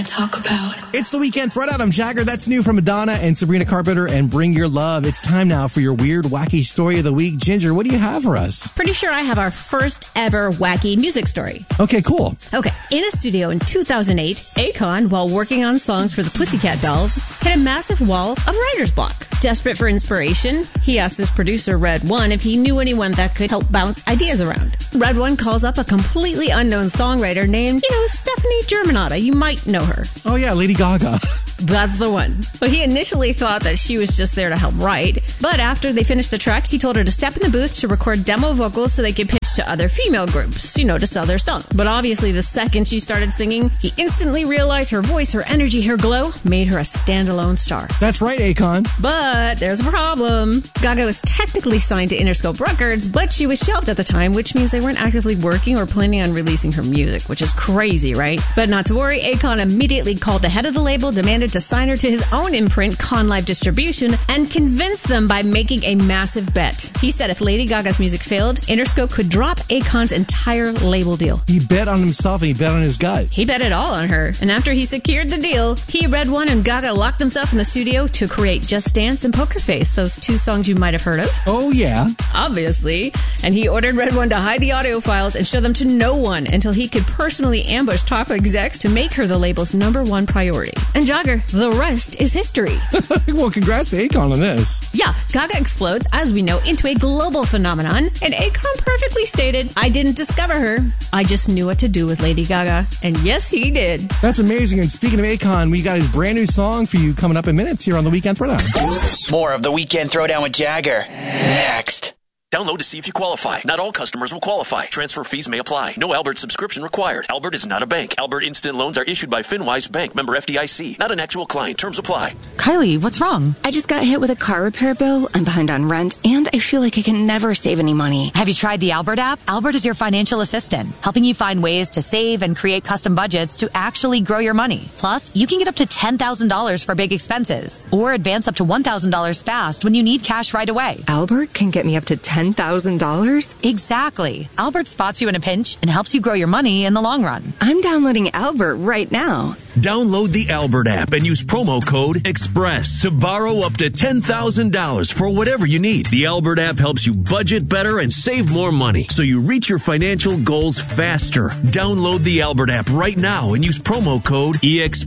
to talk about. It's the Weekend Throwdown. I'm Jagger. That's new from Madonna and Sabrina Carpenter and Bring Your Love. It's time now for your weird, wacky story of the week. Ginger, what do you have for us? Pretty sure I have our first ever wacky music story. Okay, cool. Okay, in a studio in 2008, Akon, while working on songs for the Pussycat Dolls, hit a massive wall of writer's block. Desperate for inspiration, he asked his producer, Red One, if he knew anyone that could help bounce ideas around. Red One calls up a completely unknown songwriter named, Stephanie Germanotta. You might know her. Oh, yeah, Lady Gaga. That's the one. Well, he initially thought that she was just there to help write, but after they finished the track, he told her to step in the booth to record demo vocals so they could pitch to other female groups, to sell their song. But obviously, the second she started singing, he instantly realized her voice, her energy, her glow made her a standalone star. That's right, Akon. But there's a problem. Gaga was technically signed to Interscope Records, but she was shelved at the time, which means they weren't actively working or planning on releasing her music, which is crazy, right? But not to worry, Akon immediately called the head of the label, demanded to sign her to his own imprint, Con Live Distribution, and convinced them by making a massive bet. He said if Lady Gaga's music failed, Interscope could drop Akon's entire label deal. He bet on himself and he bet on his gut. He bet it all on her. And after he secured the deal, he, Red One, and Gaga locked themselves in the studio to create Just Dance and Poker Face, those two songs you might have heard of. Oh, yeah. Obviously. And he ordered Red One to hide the audio files and show them to no one until he could personally ambush top execs to make her the label's #1 priority. And Jagger, the rest is history. Well, congrats to Akon on this. Yeah, Gaga explodes, as we know, into a global phenomenon, and Akon perfectly stated, I didn't discover her, I just knew what to do with Lady Gaga. And yes, he did. That's amazing. And speaking of Akon, we got his brand new song for you coming up in minutes here on the Weekend Throwdown. More of the Weekend Throwdown with Jagger. Next. Download to see if you qualify. Not all customers will qualify. Transfer fees may apply. No Albert subscription required. Albert is not a bank. Albert Instant Loans are issued by FinWise Bank, member FDIC. Not an actual client. Terms apply. Kylie, what's wrong? I just got hit with a car repair bill. I'm behind on rent, and I feel like I can never save any money. Have you tried the Albert app? Albert is your financial assistant, helping you find ways to save and create custom budgets to actually grow your money. Plus, you can get up to $10,000 for big expenses, or advance up to $1,000 fast when you need cash right away. Albert can get me up to $10,000? Exactly. Albert spots you in a pinch and helps you grow your money in the long run. I'm downloading Albert right now. Download the Albert app and use promo code EXPRESS to borrow up to $10,000 for whatever you need. The Albert app helps you budget better and save more money so you reach your financial goals faster. Download the Albert app right now and use promo code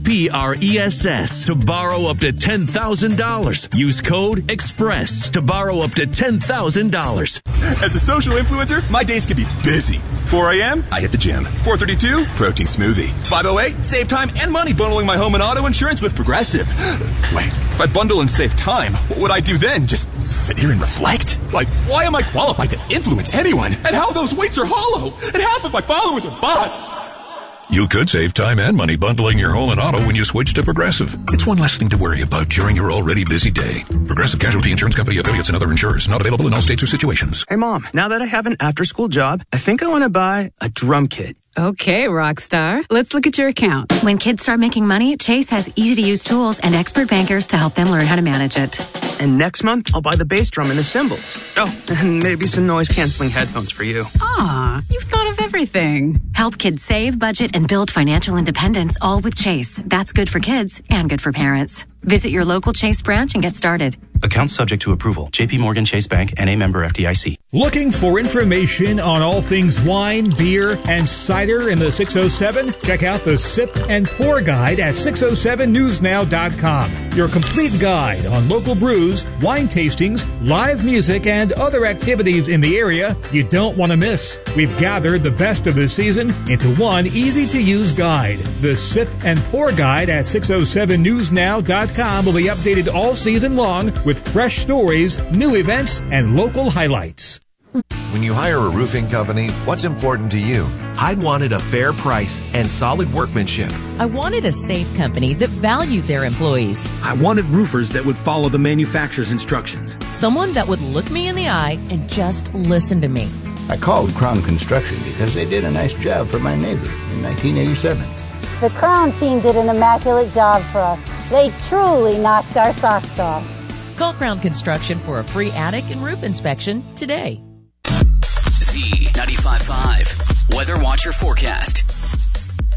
EXPRESS to borrow up to $10,000. Use code EXPRESS to borrow up to $10,000. As a social influencer, my days can be busy. 4 a.m., I hit the gym. 4:32, protein smoothie. 5:08, save time and money bundling my home and auto insurance with Progressive. Wait, if I bundle and save time, what would I do then? Just sit here and reflect? Like, why am I qualified to influence anyone? And how those weights are hollow? And half of my followers are bots. You could save time and money bundling your home and auto when you switch to Progressive. It's one less thing to worry about during your already busy day. Progressive Casualty Insurance Company, affiliates, and other insurers. Not available in all states or situations. Hey, Mom, now that I have an after-school job, I think I want to buy a drum kit. Okay, Rockstar. Let's look at your account. When kids start making money, Chase has easy-to-use tools and expert bankers to help them learn how to manage it. And next month, I'll buy the bass drum and the cymbals. Oh, and maybe some noise-canceling headphones for you. Aw, you've thought of everything. Help kids save, budget, and build financial independence, all with Chase. That's good for kids and good for parents. Visit your local Chase branch and get started. Account subject to approval. J.P. Morgan Chase Bank, N.A. member FDIC. Looking for information on all things wine, beer, and cider in the 607? Check out the Sip and Pour Guide at 607newsnow.com. Your complete guide on local brews, wine tastings, live music, and other activities in the area you don't want to miss. We've gathered the best of the season into one easy-to-use guide. The Sip and Pour Guide at 607newsnow.com will be updated all season long with fresh stories, new events, and local highlights. When you hire a roofing company, what's important to you? I wanted a fair price and solid workmanship. I wanted a safe company that valued their employees. I wanted roofers that would follow the manufacturer's instructions. Someone that would look me in the eye and just listen to me. I called Crown Construction because they did a nice job for my neighbor in 1987. The Crown team did an immaculate job for us. They truly knocked our socks off. Call Crown Construction for a free attic and roof inspection today. Z95.5 Weather Watcher Forecast.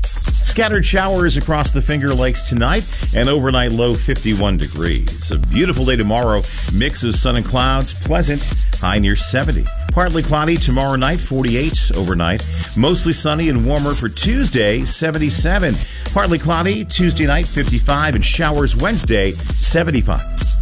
Scattered showers across the Finger Lakes tonight, and overnight low 51 degrees. A beautiful day tomorrow, mix of sun and clouds, pleasant, high near 70. Partly cloudy tomorrow night, 48 overnight. Mostly sunny and warmer for Tuesday, 77. Partly cloudy Tuesday night, 55, and showers Wednesday, 75.